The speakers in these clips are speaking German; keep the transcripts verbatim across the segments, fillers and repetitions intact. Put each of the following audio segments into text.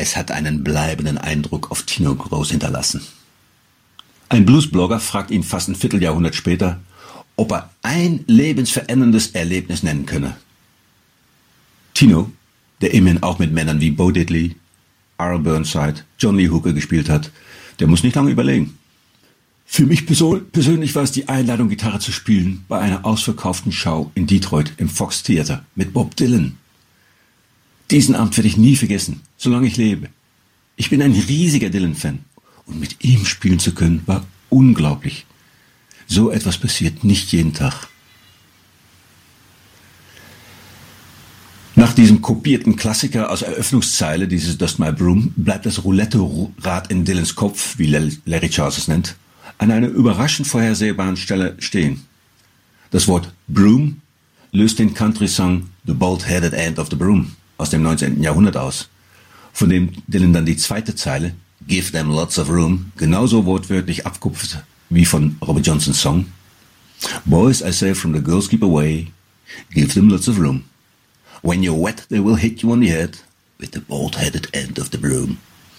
Es hat einen bleibenden Eindruck auf Tino Gross hinterlassen. Ein Bluesblogger fragt ihn fast ein Vierteljahrhundert später, ob er ein lebensveränderndes Erlebnis nennen könne. Tino, der immerhin auch mit Männern wie Bo Diddley, Arl Burnside, John Lee Hooker gespielt hat, der muss nicht lange überlegen. Für mich persönlich war es die Einladung, Gitarre zu spielen bei einer ausverkauften Show in Detroit im Fox Theater mit Bob Dylan. Diesen Abend werde ich nie vergessen, solange ich lebe. Ich bin ein riesiger Dylan-Fan und mit ihm spielen zu können war unglaublich. So etwas passiert nicht jeden Tag. Nach diesem kopierten Klassiker aus Eröffnungszeile, dieses Dust My Broom, bleibt das Roulette-Rad in Dylans Kopf, wie Larry Charles es nennt, an einer überraschend vorhersehbaren Stelle stehen. Das Wort Broom löst den Country-Song The Bald-Headed End of the Broom aus dem neunzehnten Jahrhundert aus, von dem Dylan dann die zweite Zeile, Give them lots of room, genauso wortwörtlich abkupft wie von Robert Johnsons Song. Boys, I say from the girls keep away, give them lots of room. When you're wet, they will hit you on the head with the bald-headed end of the broom.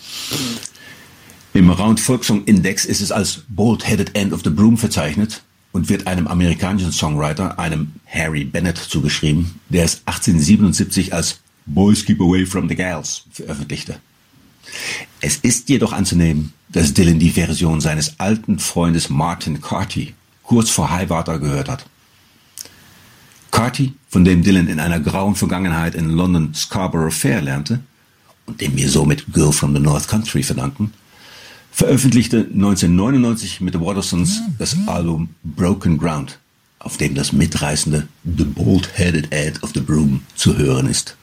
Im Round Folksong Index ist es als Bald-Headed End of the Broom verzeichnet und wird einem amerikanischen Songwriter, einem Harry Bennett, zugeschrieben, der es achtzehnhundertsiebenundsiebzig als Boys Keep Away from the Gals veröffentlichte. Es ist jedoch anzunehmen, dass Dylan die Version seines alten Freundes Martin Carty kurz vor High Water gehört hat. Carty, von dem Dylan in einer grauen Vergangenheit in London Scarborough Fair lernte und dem wir somit Girl from the North Country verdanken, veröffentlichte neunzehnhundertneunundneunzig mit The Watersons das Album Broken Ground, auf dem das mitreißende The Bald-Headed End of the Broom zu hören ist.